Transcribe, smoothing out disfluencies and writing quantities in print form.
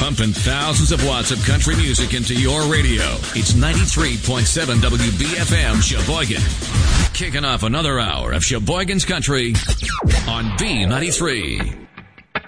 pumping thousands of watts of country music into your radio. It's 93.7 WBFM Sheboygan. Kicking off another hour of Sheboygan's Country on B93.